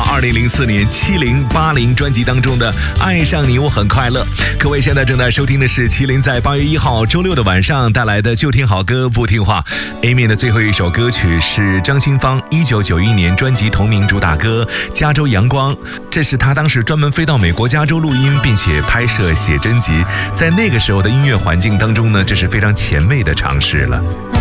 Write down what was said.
榜2004年7080专辑当中的《爱上你我很快乐》。各位现在正在收听的是麒麟在8月1号周六的晚上带来的就听好歌不听话。A 面的最后一首歌曲是张清芳1991年专辑同名主打歌《加州阳光》，这是他当时专门飞到美国加州录音并且拍摄写真集，在那个时候的音乐环境当中呢，这是非常前卫的尝试了。